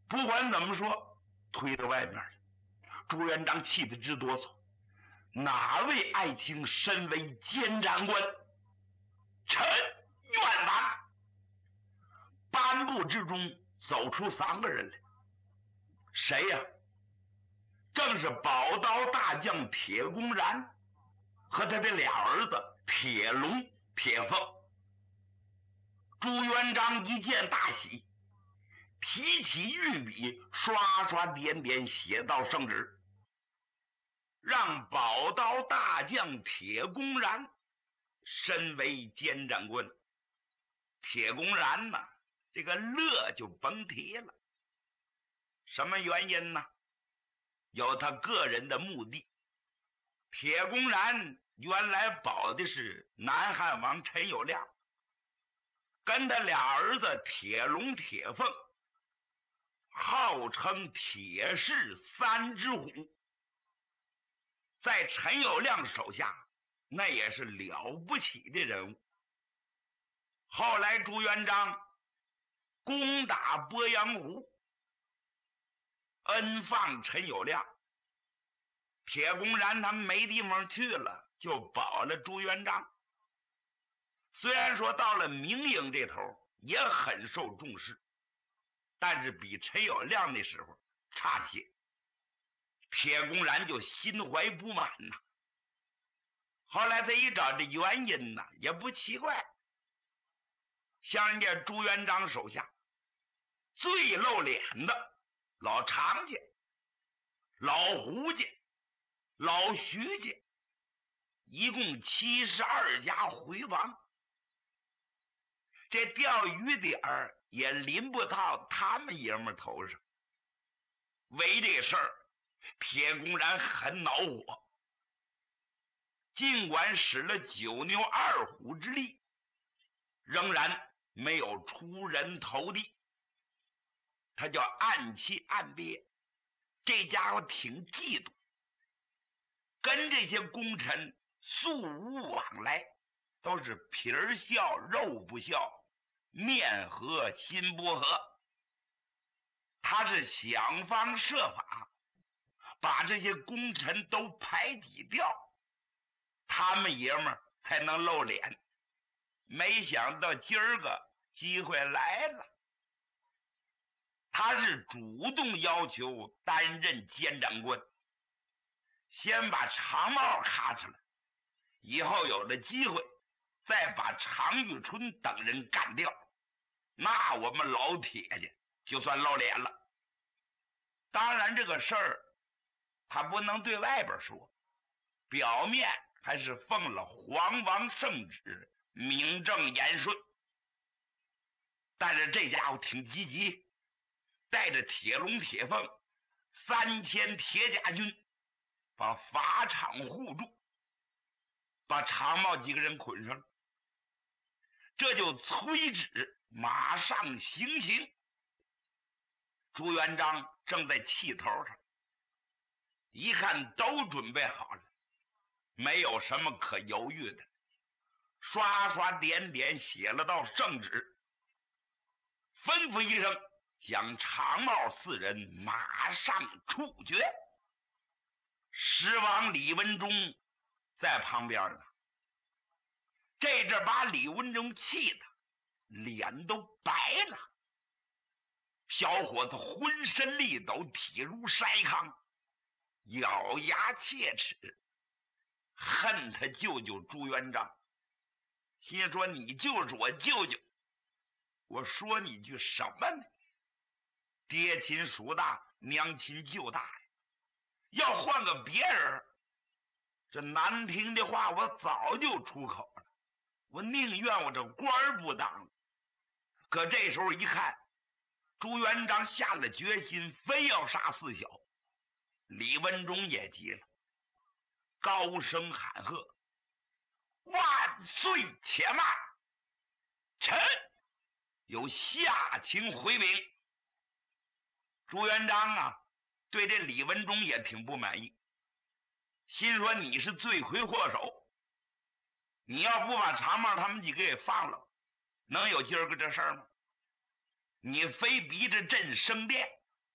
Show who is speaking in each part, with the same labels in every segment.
Speaker 1: 不管怎么说，推到外面了。朱元璋气得直哆嗦，哪位爱卿身为监斩官？臣冤枉！颁布之中走出3个人来，谁呀？正是宝刀大将铁公然和他的俩儿子铁龙、铁凤。朱元璋一见大喜，提起御笔，刷刷点点写到圣旨，让宝刀大将铁公然身为监斩官。铁公然呢，这个乐就甭提了。什么原因呢？有他个人的目的。铁公然原来保的是南汉王陈友谅，跟他俩儿子铁龙、铁凤，号称铁氏3只虎，在陈友谅手下那也是了不起的人物。后来朱元璋攻打鄱阳湖，恩放陈友谅，铁公然他们没地方去了，就保了朱元璋。虽然说到了明营这头也很受重视，但是比陈友谅那时候差些。铁公然就心怀不满呐。后来他一找这原因呢，也不奇怪。像人家朱元璋手下最露脸的老常家、老胡家、老徐家，一共72家回王。这钓鱼点儿也临不到他们爷们头上。为这事儿，铁公然很恼火，尽管使了9牛2虎之力，仍然没有出人头地。他叫暗气暗憋，这家伙挺嫉妒，跟这些功臣素无往来，都是皮儿笑肉不笑，面和心不和。他是想方设法把这些功臣都排挤掉，他们爷们儿才能露脸。没想到今儿个机会来了，他是主动要求担任监斩官，先把常茂咔出来，以后有了机会再把常遇春等人干掉，那我们老铁家就算露脸了。当然这个事儿他不能对外边说，表面还是奉了皇王圣旨，名正言顺。但是这家伙挺积极，带着铁龙铁凤3000铁甲军，把法场护住，把常茂几个人捆上了，这就催旨马上行刑。朱元璋正在气头上，一看都准备好了，没有什么可犹豫的，刷刷点点写了道圣旨，吩咐一声，将常茂4人马上处决。时王李文忠在旁边呢，这阵把李文忠气的脸都白了，小伙子浑身力抖，体如筛糠，咬牙切齿，恨他舅舅朱元璋，心说你就是我舅舅，我说你句什么呢？爹亲属大，娘亲舅大呀，要换个别人，这难听的话我早就出口了，我宁愿我这官儿不当了。可这时候一看，朱元璋下了决心，非要杀4小，李文忠也急了，高声喊喝：万岁且慢，臣有下情回禀。朱元璋啊，对这李文忠也挺不满意，心说你是罪魁祸首，你要不把常茂他们几个给放了，能有今儿个这事儿吗？你非逼着朕升殿，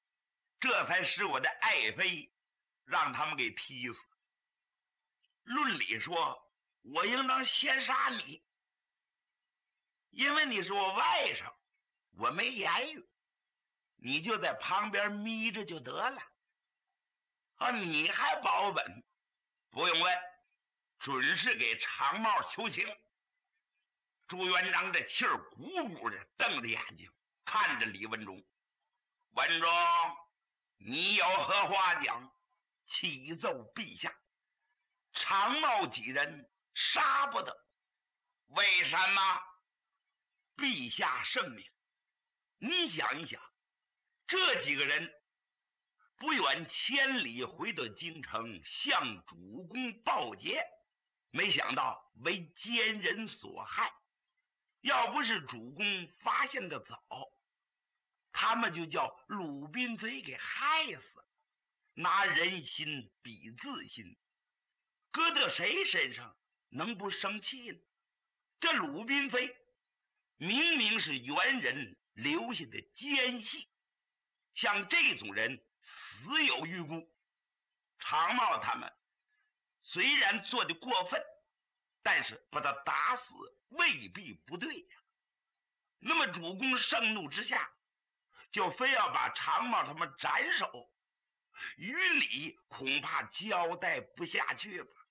Speaker 1: 这才使我的爱妃让他们给踢死。论理说，我应当先杀你，因为你是我外甥，我没言语，你就在旁边眯着就得了。啊，你还保本？不用问，准是给长帽求情。朱元璋这气儿鼓鼓的，瞪着眼睛看着李文忠。文忠，你有何话讲？启奏陛下，长帽几人杀不得。为什么？陛下圣明。你想一想，这几个人不远千里回到京城，向主公报捷，没想到为奸人所害。要不是主公发现的早，他们就叫鲁宾飞给害死了。拿人心比自心，搁到谁身上能不生气呢？这鲁宾飞明明是元人留下的奸细，像这种人死有余辜。长帽他们虽然做的过分，但是把他打死未必不对呀。那么主公盛怒之下，就非要把长帽他们斩首，于理恐怕交代不下去吧。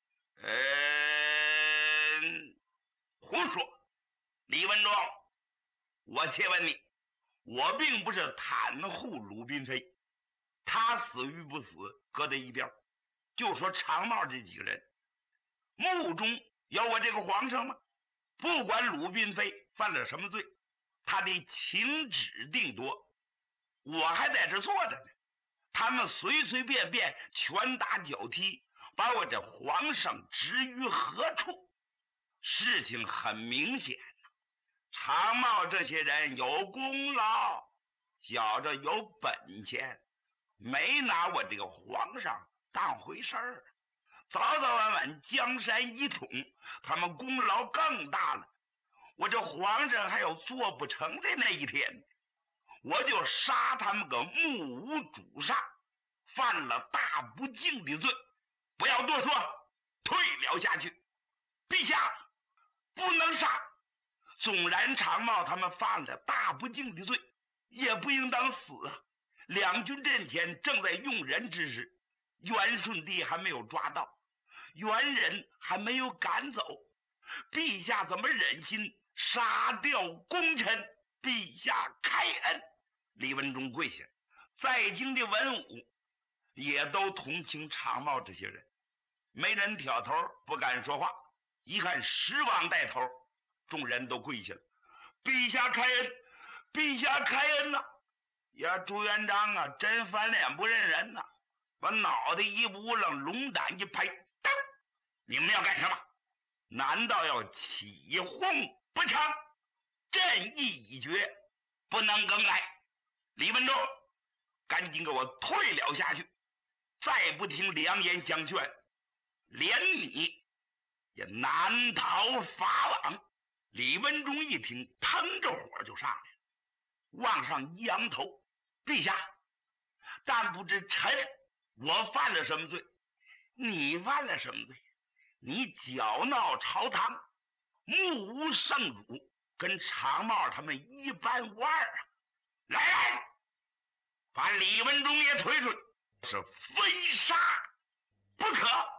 Speaker 1: 胡说！李文忠，我且问你，我并不是袒护鲁宾飞，他死与不死搁在一边，就说长帽这几个人，目中有我这个皇上吗？不管鲁宾飞犯了什么罪，他的请旨定夺，我还在这坐着呢。他们随随便便拳打脚踢，把我这皇上置于何处？事情很明显，长帽这些人有功劳，觉着有本钱，没拿我这个皇上当回事儿。早早晚晚江山一统，他们功劳更大了。我这皇上还有做不成的那一天，我就杀他们个目无主杀，犯了大不敬的罪。不要多说，退了下去。陛下不能杀，纵然长帽他们犯了大不敬的罪，也不应当死啊。两军阵前正在用人之时，元顺帝还没有抓到，元人还没有赶走，陛下怎么忍心杀掉功臣？陛下开恩。李文忠跪下，在京的文武也都同情长帽这些人，没人挑头，不敢说话。一看十王带头，众人都跪下了。陛下开恩，陛下开恩呐！呀，朱元璋啊，真翻脸不认人呐，把脑袋一乌楞，龙胆一拍，当！你们要干什么？难道要起哄不成？朕意已决，不能更改。李文忠，赶紧给我退了下去！再不听良言相劝，连你也难逃法网。李文忠一听，腾着火就上来了，往上一扬头：陛下，但不知臣我犯了什么罪？你犯了什么罪？你搅闹朝堂，目无圣主，跟长帽他们一般无二啊！来，把李文忠也推出去，是非杀不可。